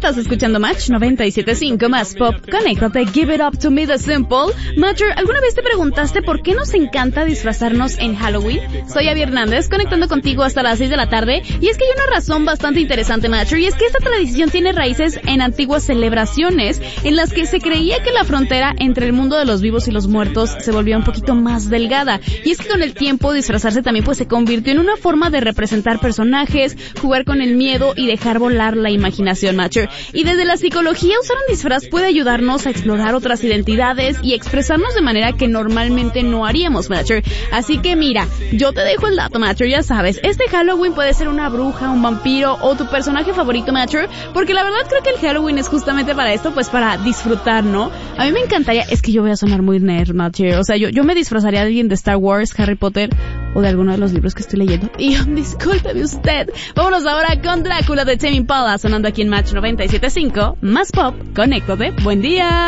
Estás escuchando Match 97.5 más pop. Conéctate, give it up to me the simple. Matcher, ¿alguna vez te preguntaste por qué nos encanta disfrazarnos en Halloween? Soy Abby Hernández, conectando contigo hasta las 6 de la tarde. Y es que hay una razón bastante interesante, Matcher, y es que esta tradición tiene raíces en antiguas celebraciones en las que se creía que la frontera entre el mundo de los vivos y los muertos se volvía un poquito más delgada. Y es que con el tiempo disfrazarse también pues se convirtió en una forma de representar personajes, jugar con el miedo y dejar volar la imaginación, Matcher. Y desde la psicología, usar un disfraz puede ayudarnos a explorar otras identidades y expresarnos de manera que normalmente no haríamos, Matcher. Así que mira, yo te dejo el dato, Matcher, ya sabes, este Halloween puede ser una bruja, un vampiro o tu personaje favorito, Matcher, porque la verdad creo que el Halloween es justamente para esto, pues para disfrutar, ¿no? A mí me encantaría, es que yo voy a sonar muy nerd, Matcher, o sea, yo me disfrazaría de alguien de Star Wars, Harry Potter o de alguno de los libros que estoy leyendo. Y discúlpeme usted. Vámonos ahora con Drácula de Tame Impala, sonando aquí en Match 97.5, más pop, conéctate, buen día.